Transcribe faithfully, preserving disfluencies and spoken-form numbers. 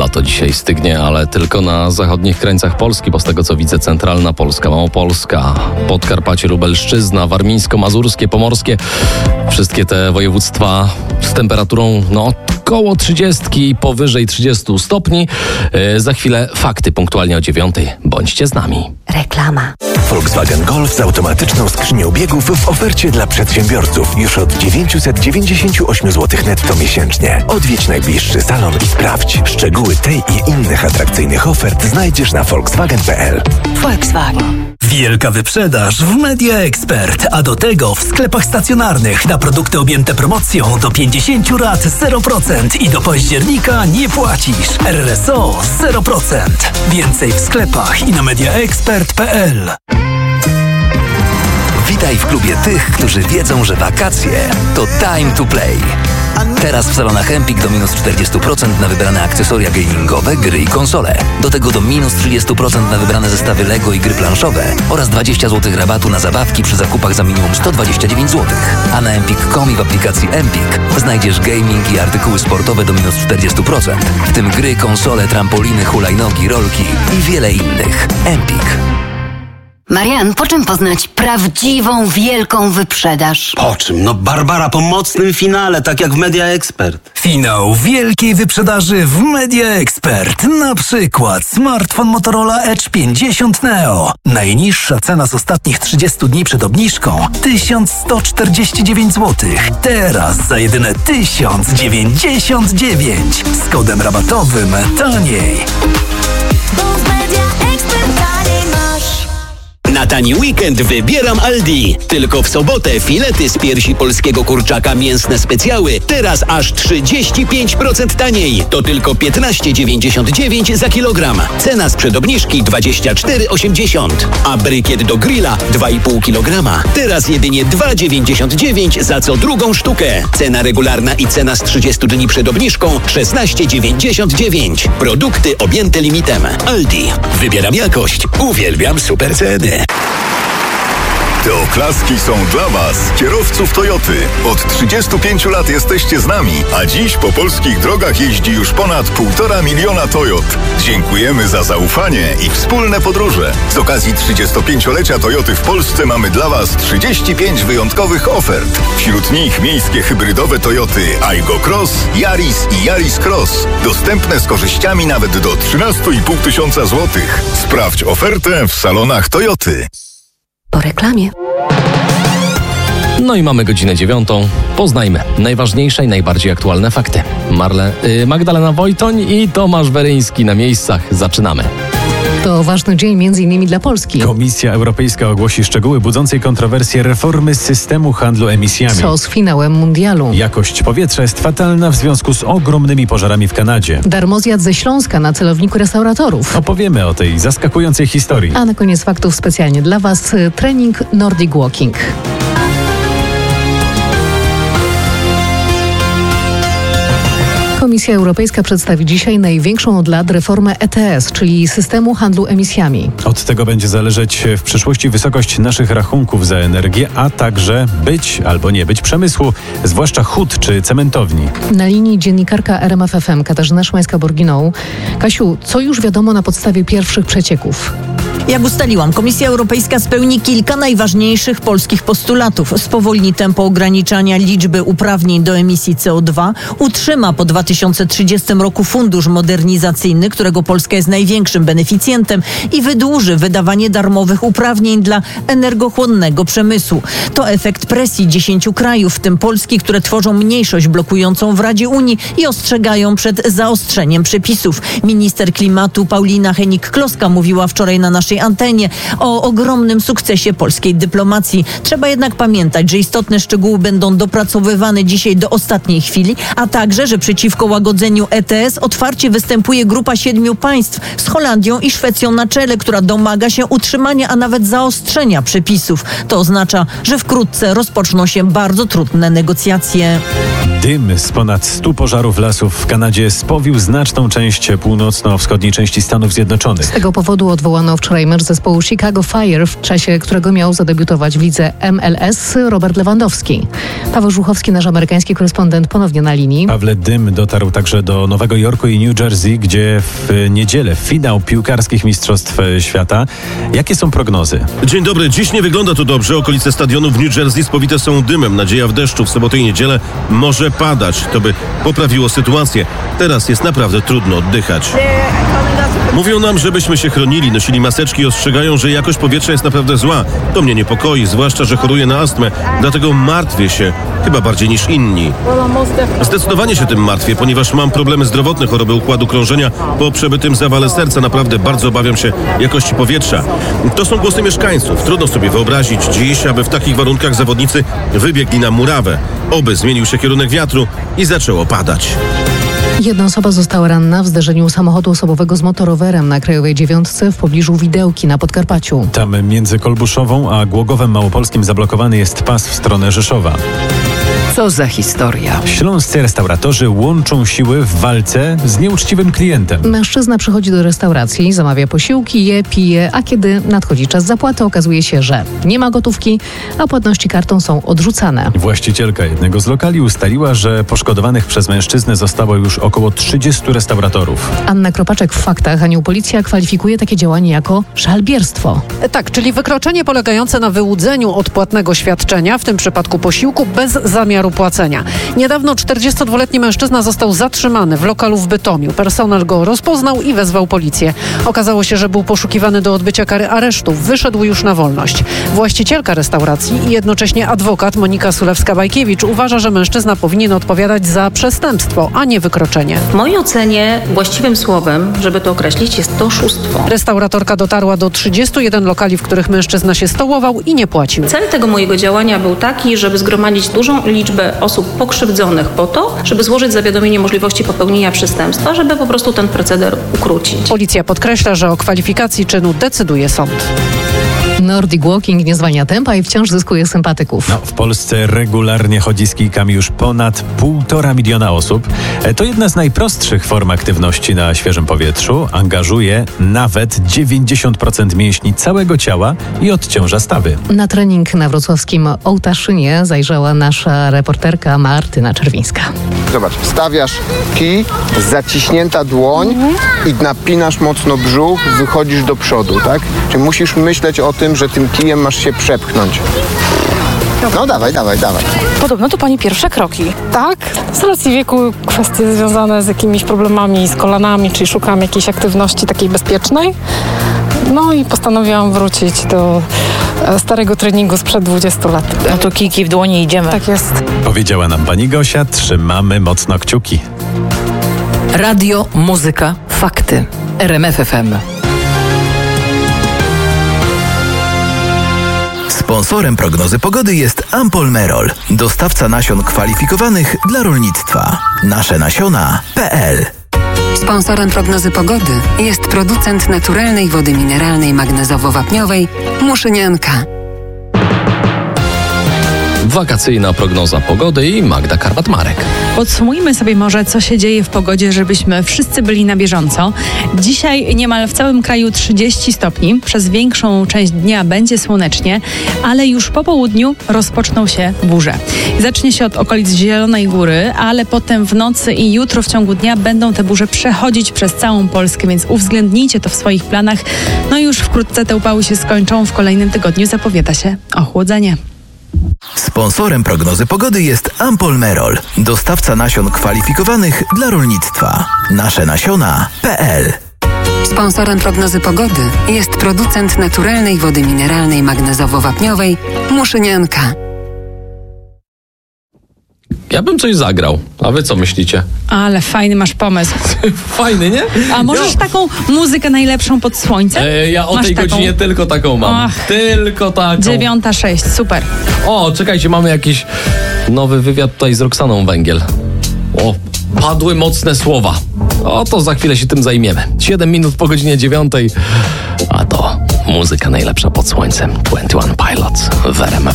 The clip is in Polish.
lato dzisiaj stygnie, ale tylko na zachodnich krańcach Polski, bo z tego co widzę centralna Polska, Małopolska, Podkarpacie, Lubelszczyzna, warmińsko-mazurskie, pomorskie, wszystkie te województwa z temperaturą no koło trzydziestki i powyżej trzydziestu stopni. Yy, za chwilę fakty punktualnie o dziewiątej. Bądźcie z nami. Reklama. Volkswagen Golf z automatyczną skrzynią biegów w ofercie dla przedsiębiorców już od dziewięćset dziewięćdziesiąt osiem złotych netto miesięcznie. Odwiedź najbliższy salon i sprawdź. Szczegóły tej i innych atrakcyjnych ofert znajdziesz na volkswagen kropka p l. Volkswagen. Wielka wyprzedaż w Media Expert, a do tego w sklepach stacjonarnych na produkty objęte promocją do pięćdziesięciu rat zero procent i do października nie płacisz. R S O zero procent. Więcej w sklepach i na media expert kropka p l. Witaj w klubie tych, którzy wiedzą, że wakacje to time to play. Teraz w salonach Empik do minus czterdzieści procent na wybrane akcesoria gamingowe, gry i konsole. Do tego do minus trzydzieści procent na wybrane zestawy Lego i gry planszowe oraz dwadzieścia złotych rabatu na zabawki przy zakupach za minimum sto dwadzieścia dziewięć złotych. A na empik kropka com i w aplikacji Empik znajdziesz gaming i artykuły sportowe do minus czterdzieści procent, w tym gry, konsole, trampoliny, hulajnogi, rolki i wiele innych. Empik. Marian, po czym poznać prawdziwą, wielką wyprzedaż? Po czym? No Barbara, po mocnym finale, tak jak w Media Expert. Finał wielkiej wyprzedaży w Media Expert. Na przykład smartfon Motorola Edge pięćdziesiąt Neo. Najniższa cena z ostatnich trzydziestu dni przed obniżką tysiąc sto czterdzieści dziewięć złotych. Teraz za jedyne tysiąc dziewięćdziesiąt dziewięć. Z kodem rabatowym taniej. Na tani weekend wybieram Aldi. Tylko w sobotę filety z piersi polskiego kurczaka mięsne specjały teraz aż trzydzieści pięć procent taniej. To tylko piętnaście dziewięćdziesiąt dziewięć za kilogram. Cena sprzed obniżki dwadzieścia cztery osiemdziesiąt. A brykiet do grilla dwa i pół kilograma. Teraz jedynie dwa dziewięćdziesiąt dziewięć za co drugą sztukę. Cena regularna i cena z trzydziestu dni przed obniżką szesnaście dziewięćdziesiąt dziewięć. Produkty objęte limitem. Aldi. Wybieram jakość. Uwielbiam super ceny. Te oklaski są dla Was, kierowców Toyoty. Od trzydziestu pięciu lat jesteście z nami, a dziś po polskich drogach jeździ już ponad półtora miliona Toyot. Dziękujemy za zaufanie i wspólne podróże. Z okazji trzydziestopięciolecia Toyoty w Polsce mamy dla Was trzydzieści pięć wyjątkowych ofert. Wśród nich miejskie hybrydowe Toyoty Aygo Cross, Yaris i Yaris Cross. Dostępne z korzyściami nawet do trzynaście i pół tysiąca złotych. Sprawdź ofertę w salonach Toyoty. Po reklamie. No i mamy godzinę dziewiątą. Poznajmy najważniejsze i najbardziej aktualne fakty. Marle, yy, Magdalena Wojtoń i Tomasz Weryński na miejscach. Zaczynamy. To ważny dzień między innymi dla Polski. Komisja Europejska ogłosi szczegóły budzącej kontrowersje reformy systemu handlu emisjami. Co z finałem mundialu? Jakość powietrza jest fatalna w związku z ogromnymi pożarami w Kanadzie. Darmozjad ze Śląska na celowniku restauratorów. Opowiemy o tej zaskakującej historii. A na koniec faktów specjalnie dla Was trening Nordic Walking. Komisja Europejska przedstawi dzisiaj największą od lat reformę E T S, czyli systemu handlu emisjami. Od tego będzie zależeć w przyszłości wysokość naszych rachunków za energię, a także być albo nie być przemysłu, zwłaszcza hut czy cementowni. Na linii dziennikarka R M F F M Katarzyna Szymańska-Borginą. Kasiu, co już wiadomo na podstawie pierwszych przecieków? Jak ustaliłam, Komisja Europejska spełni kilka najważniejszych polskich postulatów. Spowolni tempo ograniczania liczby uprawnień do emisji C O dwa, utrzyma po dwa tysiące trzydziestym roku fundusz modernizacyjny, którego Polska jest największym beneficjentem i wydłuży wydawanie darmowych uprawnień dla energochłonnego przemysłu. To efekt presji dziesięciu krajów, w tym Polski, które tworzą mniejszość blokującą w Radzie Unii i ostrzegają przed zaostrzeniem przepisów. Minister klimatu Paulina Hennig-Kloska mówiła wczoraj na naszej antenie o ogromnym sukcesie polskiej dyplomacji. Trzeba jednak pamiętać, że istotne szczegóły będą dopracowywane dzisiaj do ostatniej chwili, a także, że przeciwko łagodzeniu E T S otwarcie występuje grupa siedmiu państw z Holandią i Szwecją na czele, która domaga się utrzymania, a nawet zaostrzenia przepisów. To oznacza, że wkrótce rozpoczną się bardzo trudne negocjacje. Dym z ponad stu pożarów lasów w Kanadzie spowił znaczną część północno-wschodniej części Stanów Zjednoczonych. Z tego powodu odwołano wczoraj mecz zespołu Chicago Fire, w czasie którego miał zadebiutować w lidze M L S Robert Lewandowski. Paweł Żuchowski, nasz amerykański korespondent, ponownie na linii. Pawle, dym dotyczy dotarł także do Nowego Jorku i New Jersey, gdzie w niedzielę finał piłkarskich mistrzostw świata. Jakie są prognozy? Dzień dobry. Dziś nie wygląda to dobrze. Okolice stadionu w New Jersey spowite są dymem. Nadzieja w deszczu. W sobotę i niedzielę może padać. To by poprawiło sytuację. Teraz jest naprawdę trudno oddychać. Mówią nam, żebyśmy się chronili, nosili maseczki i ostrzegają, że jakość powietrza jest naprawdę zła. To mnie niepokoi, zwłaszcza, że choruję na astmę. Dlatego martwię się, chyba bardziej niż inni. Zdecydowanie się tym martwię, ponieważ mam problemy zdrowotne, choroby układu krążenia. Po przebytym zawale serca naprawdę bardzo obawiam się jakości powietrza. To są głosy mieszkańców. Trudno sobie wyobrazić dziś, aby w takich warunkach zawodnicy wybiegli na murawę. Oby zmienił się kierunek wiatru i zaczęło padać. Jedna osoba została ranna w zderzeniu samochodu osobowego z motorowerem na Krajowej Dziewiątce w pobliżu Widełki na Podkarpaciu. Tam między Kolbuszową a Głogowem Małopolskim zablokowany jest pas w stronę Rzeszowa. Co za historia. Śląscy restauratorzy łączą siły w walce z nieuczciwym klientem. Mężczyzna przychodzi do restauracji, zamawia posiłki, je, pije, a kiedy nadchodzi czas zapłaty, okazuje się, że nie ma gotówki, a płatności kartą są odrzucane. Właścicielka jednego z lokali ustaliła, że poszkodowanych przez mężczyznę zostało już około trzydziestu restauratorów. Anna Kropaczek w Faktach. Anioł Policja kwalifikuje takie działanie jako szalbierstwo. Tak, czyli wykroczenie polegające na wyłudzeniu odpłatnego świadczenia, w tym przypadku posiłku, bez zamiaru płacenia. Niedawno czterdziestodwuletni mężczyzna został zatrzymany w lokalu w Bytomiu. Personel go rozpoznał i wezwał policję. Okazało się, że był poszukiwany do odbycia kary aresztu. Wyszedł już na wolność. Właścicielka restauracji i jednocześnie adwokat Monika Sulewska-Bajkiewicz uważa, że mężczyzna powinien odpowiadać za przestępstwo, a nie wykroczenie. W mojej ocenie właściwym słowem, żeby to określić, jest to oszustwo. Restauratorka dotarła do trzydziestu jeden lokali, w których mężczyzna się stołował i nie płacił. Cel tego mojego działania był taki, żeby zgromadzić dużą liczbę osób pokrzywdzonych po to, żeby złożyć zawiadomienie możliwości popełnienia przestępstwa, żeby po prostu ten proceder ukrócić. Policja podkreśla, że o kwalifikacji czynu decyduje sąd. Nordic Walking nie zwalnia tempa i wciąż zyskuje sympatyków. No, w Polsce regularnie chodzi z kijkami już ponad półtora miliona osób. To jedna z najprostszych form aktywności na świeżym powietrzu. Angażuje nawet dziewięćdziesiąt procent mięśni całego ciała i odciąża stawy. Na trening na wrocławskim Ołtaszynie zajrzała nasza reporterka Martyna Czerwińska. Zobacz, stawiasz kij, zaciśnięta dłoń mhm. i napinasz mocno brzuch, wychodzisz do przodu, tak? Czyli musisz myśleć o tym, że tym kijem masz się przepchnąć. No dawaj, dawaj, dawaj. Podobno to pani pierwsze kroki. Tak, z racji wieku kwestie związane z jakimiś problemami z kolanami, czyli szukam jakiejś aktywności takiej bezpiecznej. No i postanowiłam wrócić do starego treningu sprzed dwudziestu lat. No to kijki w dłoni, idziemy. Tak jest. Powiedziała nam pani Gosia, trzymamy mocno kciuki. Radio, muzyka, fakty. R M F F M. Sponsorem prognozy pogody jest Ampol Merol, dostawca nasion kwalifikowanych dla rolnictwa. Nasze nasiona kropka p l. Sponsorem prognozy pogody jest producent naturalnej wody mineralnej magnezowo-wapniowej Muszynianka. Wakacyjna prognoza pogody i Magda Karwat-Marek. Podsumujmy sobie może, co się dzieje w pogodzie, żebyśmy wszyscy byli na bieżąco. Dzisiaj niemal w całym kraju trzydzieści stopni. Przez większą część dnia będzie słonecznie, ale już po południu rozpoczną się burze. Zacznie się od okolic Zielonej Góry, ale potem w nocy i jutro w ciągu dnia będą te burze przechodzić przez całą Polskę, więc uwzględnijcie to w swoich planach. No i już wkrótce te upały się skończą. W kolejnym tygodniu zapowiada się ochłodzenie. Sponsorem prognozy pogody jest Ampol Merol, dostawca nasion kwalifikowanych dla rolnictwa. Nasze nasiona kropka p l. Sponsorem prognozy pogody jest producent naturalnej wody mineralnej magnezowo-wapniowej Muszynianka. Ja bym coś zagrał. A wy co myślicie? Ale fajny masz pomysł. Fajny, nie? A możesz ja. taką muzykę najlepszą pod słońcem? E, ja o masz tej taką? godzinie tylko taką mam. Ach, tylko taką. Dziewiąta sześć, super. O, czekajcie, mamy jakiś nowy wywiad tutaj z Roxaną Węgiel. O, padły mocne słowa. O, to za chwilę się tym zajmiemy. Siedem minut po godzinie dziewiątej. A to muzyka najlepsza pod słońcem. dwadzieścia jeden Pilots w R M F.